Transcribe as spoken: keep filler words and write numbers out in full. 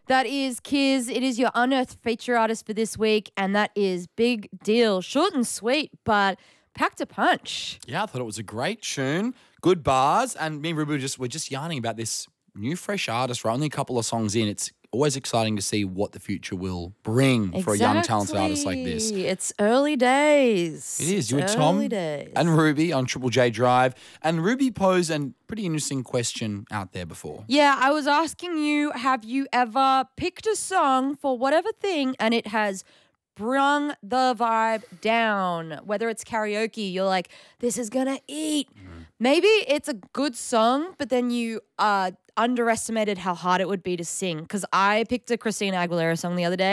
That is Kiz. It is your Unearthed feature artist for this week, and that is Big Deal. Short and sweet, but packed a punch. Yeah, I thought it was a great tune, good bars, and me and Ruby were just we're just yarning about this new fresh artist. We're only a couple of songs in. It's always exciting to see what the future will bring Exactly. for a young talented artist like this. It's early days. It is. It's You and Tom early days. and Ruby on Triple J Drive. And Ruby posed a pretty interesting question out there before. Yeah, I was asking you, have you ever picked a song for whatever thing and it has brung the vibe down? Whether it's karaoke, you're like, this is going to eat. Mm. Maybe it's a good song, but then you uh, underestimated how hard it would be to sing. Because I picked a Christina Aguilera song the other day.